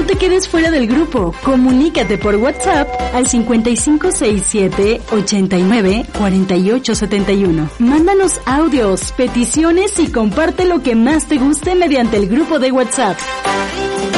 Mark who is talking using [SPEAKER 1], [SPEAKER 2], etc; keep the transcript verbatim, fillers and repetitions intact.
[SPEAKER 1] No te quedes fuera del grupo. Comunícate por WhatsApp al cincuenta y cinco sesenta y siete, ochenta y nueve, cuarenta y ocho setenta y uno. Mándanos audios, peticiones y comparte lo que más te guste mediante el grupo de WhatsApp.